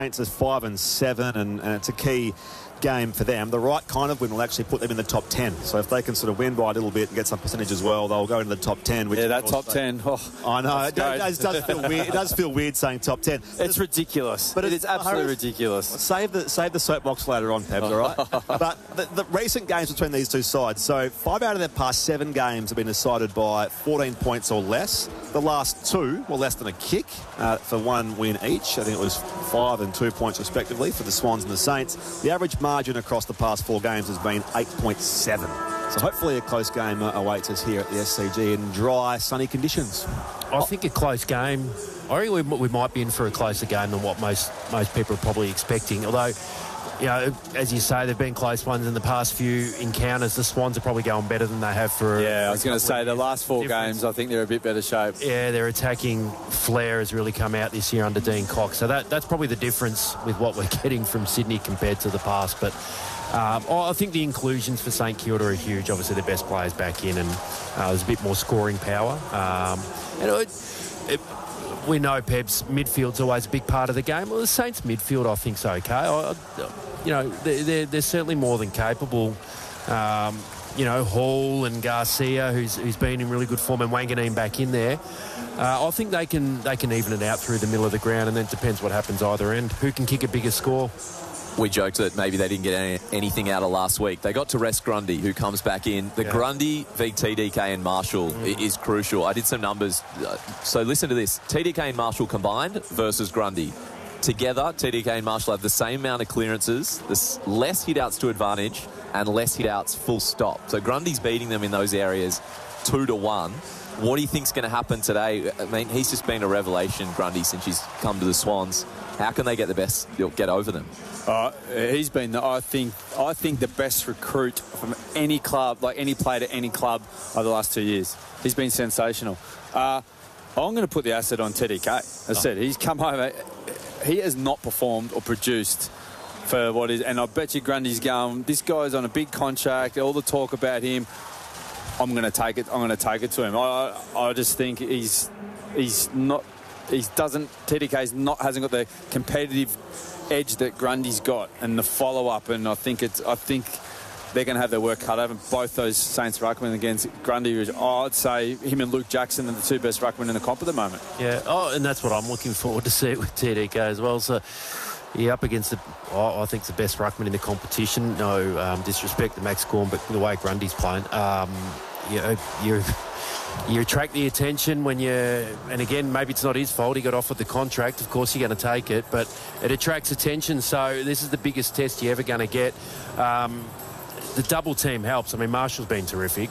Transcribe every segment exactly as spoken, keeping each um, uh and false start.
Saints is five and seven, and, and it's a key game for them. The right kind of win will actually put them in the top ten. So if they can sort of win by a little bit and get some percentage as well, they'll go into the top ten. Which yeah, that top ten. Oh, I know. It does, it does feel weird. It does feel weird saying top ten. It's ridiculous. But it is absolutely ridiculous. Save the save the soapbox later on, Pebs, all right? But the, the recent games between these two sides, so five out of their past seven games have been decided by fourteen points or less. The last two were less than a kick uh, for one win each. I think it was five and two points respectively for the Swans and the Saints. The average margin across the past four games has been eight point seven. So hopefully a close game uh, awaits us here at the S C G in dry, sunny conditions. I think a close game. I think we, we might be in for a closer game than what most most people are probably expecting. Although, you know, as you say, there've been close ones in the past few encounters. The Swans are probably going better than they have for. Yeah, for I was going to say the last four difference. games, I think they're a bit better shape. Yeah, their attacking flair has really come out this year under Dean Cox. So that that's probably the difference with what we're getting from Sydney compared to the past. But um, oh, I think the inclusions for St Kilda are huge. Obviously, the best players back in, and uh, there's a bit more scoring power. Um, and it, it, we know Peb's midfield's always a big part of the game. Well, the Saints' midfield, I think, is okay. I, you know, they're, they're certainly more than capable. Um, you know, Hall and Garcia, who's who's been in really good form, and Wanganeen back in there. Uh, I think they can they can even it out through the middle of the ground, and then it depends what happens either end. Who can kick a bigger score? We joked that maybe they didn't get any, anything out of last week. They got to rest Grundy, who comes back in. The yeah. Grundy v T D K and Marshall mm. is crucial. I did some numbers. So listen to this. T D K and Marshall combined versus Grundy. Together, T D K and Marshall have the same amount of clearances, this less hit-outs to advantage, and less hit-outs full stop. So Grundy's beating them in those areas two to one. What do you think's going to happen today? I mean, he's just been a revelation, Grundy, since he's come to the Swans. How can they get the best, get over them? Uh, he's been, the, I think, I think the best recruit from any club, like any player to any club over the last two years. He's been sensational. Uh, I'm going to put the asset on T D K. As I said, he's come over. He has not performed or produced for what is, and I bet you Grundy's going, this guy's on a big contract, all the talk about him, I'm going to take it, I'm going to take it to him. I, I just think he's, he's not, he doesn't, T D K's not, hasn't got the competitive edge that Grundy's got and the follow-up, and I think it's, I think they're going to have their work cut over. Both those Saints ruckmen against Grundy, oh, I'd say him and Luke Jackson are the two best ruckmen in the comp at the moment. Yeah, oh, and that's what I'm looking forward to see with T D K as well. So, yeah, up against the, oh, I think the best ruckman in the competition. No um, disrespect to Max Gorn, but the way Grundy's playing, um, you know, you you attract the attention when you, and again, maybe it's not his fault. He got offered the contract. Of course, you're going to take it, but it attracts attention. So this is the biggest test you're ever going to get. Um, The double team helps. I mean, Marshall's been terrific.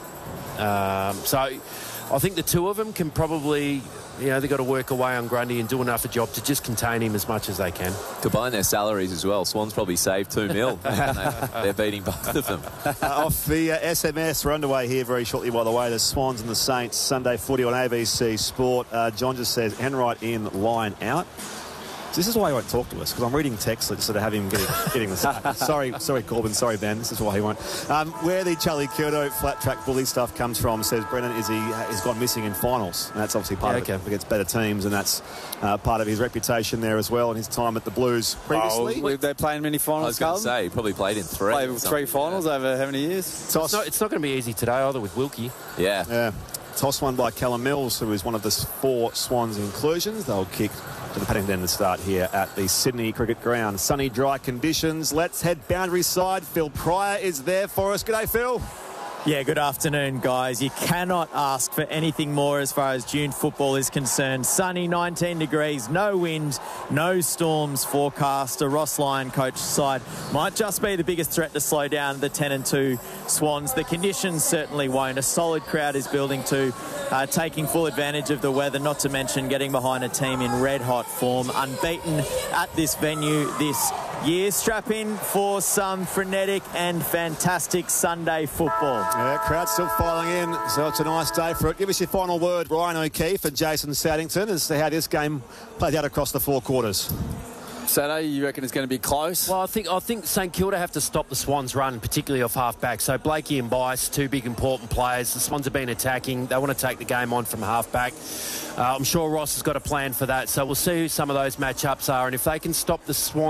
Um, so I think the two of them can probably, you know, they've got to work away on Grundy and do enough a job to just contain him as much as they can. Combine their salaries as well. Swans probably saved two mil. They're beating both of them. Uh, off the uh, S M S, we're underway here very shortly, by the way. The Swans and the Saints, Sunday footy on A B C Sport. Uh, John just says, Enright in, line out. This is why he won't talk to us, because I'm reading text that sort of have him getting, getting the start. Sorry, sorry, Corbin. Sorry, Ben. This is why he won't. Um, where the Charlie Curto flat track bully stuff comes from, says Brennan, is he has gone missing in finals. And that's obviously part yeah, of okay. it against better teams, and that's uh, part of his reputation there as well, and his time at the Blues previously. Oh, they're playing many finals. I was going to say, he probably played in three. Played three finals yeah. over how many years? Toss. It's not, it's not going to be easy today either with Wilkie. Yeah. Yeah. Toss one by Callum Mills, who is one of the four Swans inclusions. They'll kick to the Paddington to start here at the Sydney Cricket Ground. Sunny, dry conditions. Let's head boundary side. Phil Pryor is there for us. G'day, Phil. Yeah, good afternoon, guys. You cannot ask for anything more as far as June football is concerned. Sunny, nineteen degrees, no wind, no storms forecast. A Ross Lyon coach side might just be the biggest threat to slow down the ten and two Swans. The conditions certainly won't. A solid crowd is building to, uh, taking full advantage of the weather, not to mention getting behind a team in red-hot form, unbeaten at this venue this year. Strap in for some frenetic and fantastic Sunday football. Yeah, crowd still filing in, so it's a nice day for it. Give us your final word, Ryan O'Keefe and Jason Saddington, as to how this game plays out across the four quarters. Saturday, you reckon it's going to be close? Well, I think I think St Kilda have to stop the Swans' run, particularly off half-back. So Blakey and Bice, two big important players. The Swans have been attacking. They want to take the game on from half-back. Uh, I'm sure Ross has got a plan for that. So we'll see who some of those matchups are. And if they can stop the Swans